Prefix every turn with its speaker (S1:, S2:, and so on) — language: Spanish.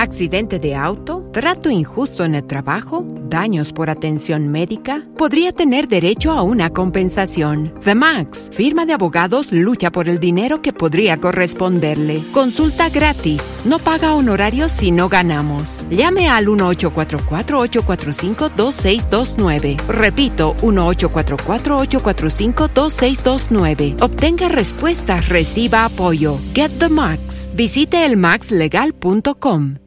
S1: accidente de auto, trato injusto en el trabajo, daños por atención médica, podría tener derecho a una compensación. The Max, firma de abogados, lucha por el dinero que podría corresponderle. Consulta gratis. No paga honorarios si no ganamos. Llame al 1-844-845-2629. Repito, 1-844-845-2629. Obtenga respuestas, reciba apoyo. Get the Max. Visite elmaxlegal.com.